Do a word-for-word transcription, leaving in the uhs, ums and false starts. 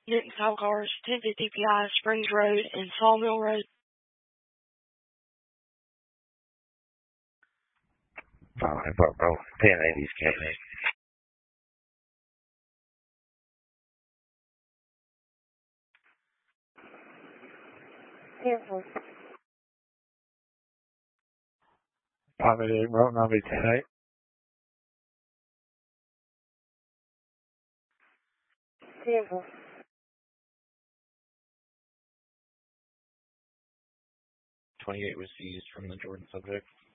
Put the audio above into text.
Newton Style Cars, ten fifty P I Springs Road and Sawmill Road. Five, bro, bro. ten eighties, K. Airport. five eighty-eight, bro, I'll be ten eight. Airport. twenty-eight was seized from the Jordan subject.